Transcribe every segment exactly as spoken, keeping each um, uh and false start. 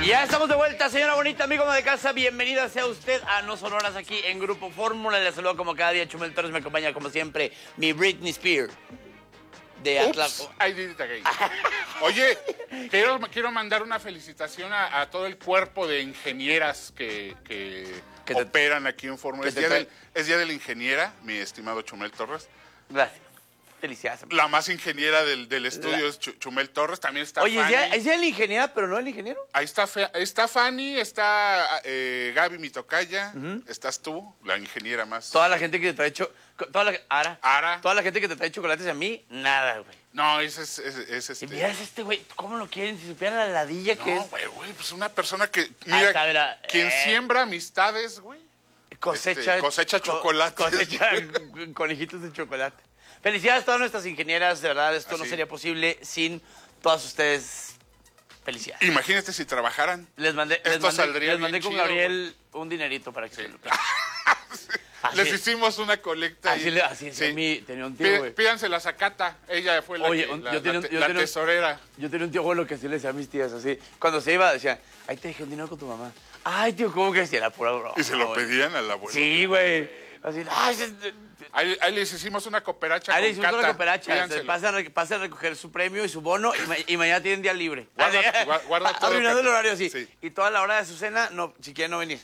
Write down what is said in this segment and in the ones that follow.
Y ya estamos de vuelta, señora bonita, amigo de casa. Bienvenida sea usted a No Sonoras aquí en Grupo Fórmula. Le saludo como cada día. Chumel Torres me acompaña como siempre. Mi Britney Spears de Atlas. I did it again. Oye, quiero, quiero mandar una felicitación a, a todo el cuerpo de ingenieras que, que Que te- operan aquí en Fórmula. Es, te día trae- del- es día de la ingeniera, mi estimado Chumel Torres. Gracias. Felicidades. amigo. La más ingeniera del, del estudio La- es Chu- Chumel Torres. También está Oye, ¿es Fanny. ya, ¿es ya el ingeniero, pero no el ingeniero? Ahí está, Fe- está Fanny, está eh, Gaby, mi tocaya. Estás tú, la ingeniera más. Toda la gente que te trae cho- toda la, Ara, Ara. toda la gente que te trae chocolates a mí, nada, güey. No, ese es, ese- ese, Y este... mira, es este güey, ¿cómo lo quieren? Si supieran la ladilla que No, es. güey, güey, pues una persona que... Ahí Mira, está, mira, quien eh. siembra amistades, güey. Cosecha, Este, cosecha co- chocolates. Cosecha conejitos de chocolate. Felicidades a todas nuestras ingenieras, de verdad, esto no Así. sería posible sin todas ustedes. Felicidades. Imagínate si trabajajaran. Les mandé, les Esto mandé, saldría les mandé bien con chido, Gabriel un dinerito para que se lo Así- Les hicimos una colecta. Así, y- le- así es, sí. a mí tenía un tío, Pí- güey. Pídansela a Zacata. Ella fue la, Oye, que- un- la, yo tenía la un- te- yo la tenía un- tesorera. Yo tenía un tío abuelo que así le decía a mis tías, así. Cuando se iba, decía, ahí te dejé un dinero con tu mamá. Ay, tío, ¿cómo que decía? La pura broma. Y se lo güey. pedían al abuelo. Sí, güey. Así, ay, ese- Ahí, ahí les hicimos una cooperacha Ahí le con hicimos una Cata. cooperacha. Pídanselo. Pase a, re- pase a recoger su premio y su bono y, ma- y mañana tienen día libre. Guarda- Así, gua- guarda todo, Arruinando el Cata. horario así. Sí. Y toda la hora de su cena, no, si quieren no venir.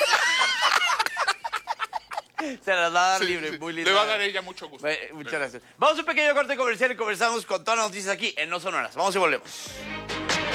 Se las va a dar Sí, libre, sí. muy lindo. Le va a dar a ella mucho gusto. Muchas gracias. Vamos a un pequeño corte comercial y conversamos con todas las noticias aquí en No Sonoras. Vamos y volvemos.